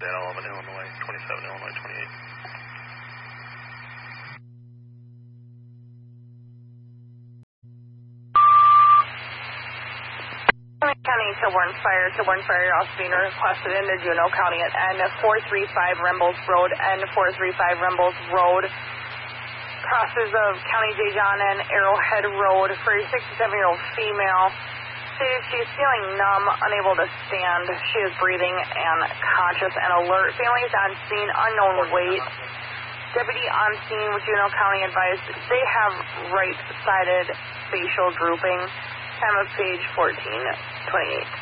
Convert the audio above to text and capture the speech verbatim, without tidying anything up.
Data eleven, Illinois, twenty-seven, Illinois, twenty-eight. County, Tilburn Fire, Tilburn Fire, also being requested into Juneau County at N four three five Rembles Road, N four three five Rembles Road. Crosses of County J. John and Arrowhead Road for a sixty-seven-year-old female. Stated she is feeling numb, unable to stand. She is breathing and conscious and alert. Family is on scene, unknown weight. Deputy on scene with Juneau County advised they have right-sided facial drooping. Time of page fourteen twenty-eight.